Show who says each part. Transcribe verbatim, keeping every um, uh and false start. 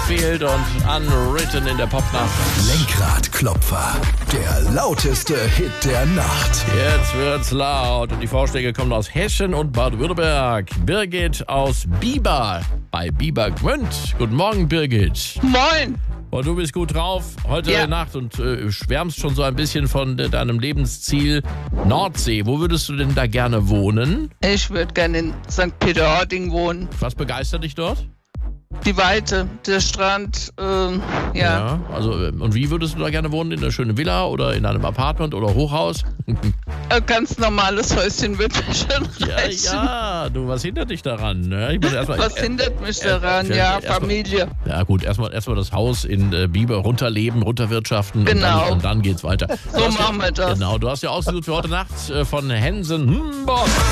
Speaker 1: Hetfield und Unwritten in der Popnacht.
Speaker 2: Lenkradklopfer, der lauteste Hit der Nacht.
Speaker 1: Jetzt wird's laut und die Vorschläge kommen aus Hessen und Baden-Württemberg. Birgit aus Bieber bei Biebergmünd. Guten Morgen, Birgit.
Speaker 3: Moin.
Speaker 1: Und du bist gut drauf heute
Speaker 3: Ja.
Speaker 1: Nacht und äh, schwärmst schon so ein bisschen von äh, deinem Lebensziel Nordsee. Wo würdest du denn da gerne wohnen?
Speaker 3: Ich würde gerne in Sankt Peter-Ording wohnen.
Speaker 1: Was begeistert dich dort?
Speaker 3: Die Weite, der Strand, ähm, ja.
Speaker 1: Also, äh, und wie würdest du da gerne wohnen? In einer schönen Villa oder in einem Apartment oder Hochhaus?
Speaker 3: Ein ganz normales Häuschen wird mir schon
Speaker 1: Ja,
Speaker 3: reichen.
Speaker 1: ja, du, was hindert dich daran? Ne? Ich muss erst mal,
Speaker 3: Was
Speaker 1: äh,
Speaker 3: hindert mich
Speaker 1: äh,
Speaker 3: daran?
Speaker 1: äh,
Speaker 3: Ja,
Speaker 1: erst mal-
Speaker 3: Familie.
Speaker 1: Ja gut, erstmal erstmal das Haus in äh, Bieber runterleben, runterwirtschaften
Speaker 3: Genau.
Speaker 1: und, dann, und dann geht's weiter.
Speaker 3: So
Speaker 1: Du hast
Speaker 3: machen
Speaker 1: ja,
Speaker 3: wir das.
Speaker 1: Genau, du hast ja ausgesucht für heute Nacht äh, von Hensen. Hm, boah.